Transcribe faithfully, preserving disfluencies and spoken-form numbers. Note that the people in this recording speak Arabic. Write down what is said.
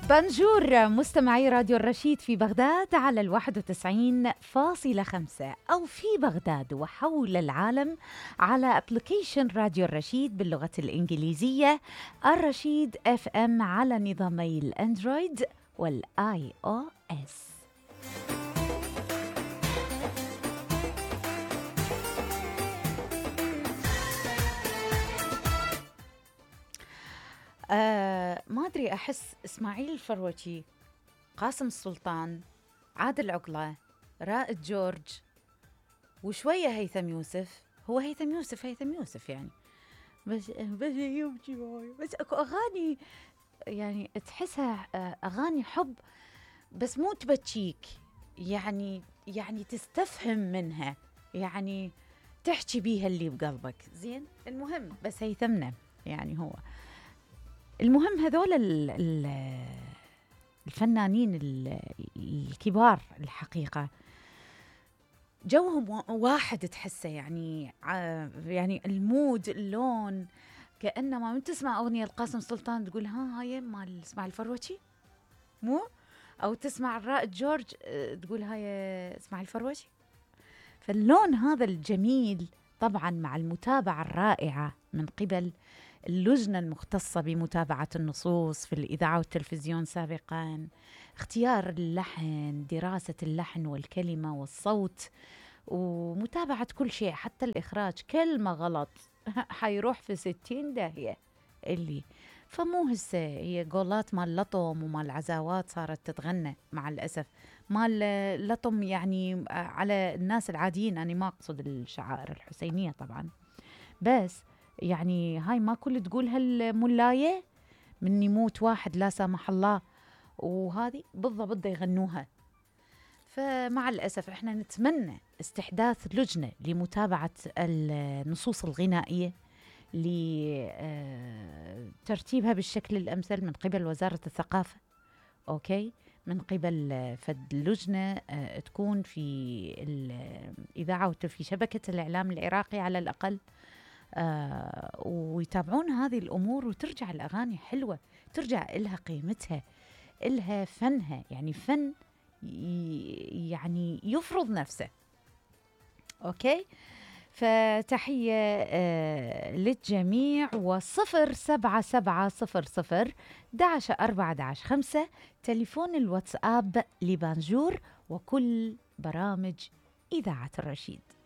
بنجور مستمعي راديو الرشيد في بغداد على الواحد وتسعين فاصلة خمسة أو في بغداد وحول العالم على أبليكيشن راديو الرشيد باللغة الإنجليزية الرشيد اف ام على نظامي الأندرويد والآي أو إس. آه ما أدري، أحس إسماعيل الفروتي، قاسم السلطان، عادل عقلة، رائد جورج، وشوية هيثم يوسف. هو هيثم يوسف هيثم يوسف يعني، بس بس يمشي معي. بس اكو اغاني يعني تحسها اغاني حب، بس مو تبكيك، يعني يعني تستفهم منها، يعني تحكي بيها اللي بقلبك. زين، المهم بس هيثمنا يعني هو المهم. هذول ال ال الفنانين الكبار الحقيقة جوهم واحد، تحسه يعني يعني المود، اللون، كأنما من تسمع أغنية القاسم سلطان تقول ها هاي مال اسماعيل الفروتي، مو؟ أو تسمع الرائد جورج تقول هاي اسماعيل الفروتي. فاللون هذا الجميل طبعا مع المتابعة الرائعة من قبل اللجنة المختصة بمتابعة النصوص في الإذاعة والتلفزيون سابقاً، اختيار اللحن، دراسة اللحن والكلمة والصوت، ومتابعة كل شيء حتى الإخراج. كلمة غلط حيروح في ستين داهية اللي. فمو هسه هي قولات مال لطم ومال عزاوات صارت تتغنى مع الأسف، مال لطم يعني على الناس العاديين. أنا ما أقصد الشعائر الحسينية طبعاً، بس يعني هاي ما كل تقول هالملاية من يموت واحد لا سامح الله، وهذه بالضبط بده يغنوها. فمع الأسف احنا نتمنى استحداث لجنة لمتابعة النصوص الغنائية لترتيبها بالشكل الأمثل من قبل وزارة الثقافة، أوكي، من قبل فد لجنة تكون في الإذاعة في شبكة الإعلام العراقي على الأقل، آه ويتابعون هذه الأمور، وترجع الأغاني حلوة، ترجع إلها قيمتها، إلها فنها، يعني فن يعني يفرض نفسه. أوكي، فتحية آه للجميع. وصفر سبعة سبعة صفر صفر داعش أربعة داعش خمسة تليفون الواتساب لبانجور وكل برامج إذاعة الرشيد.